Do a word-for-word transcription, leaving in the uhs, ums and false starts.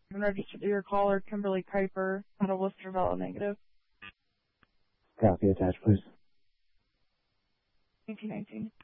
And registered to your caller, Kimberly Kuiper, out of Worcester Valley Negative. Copy attached, please. nineteen nineteen.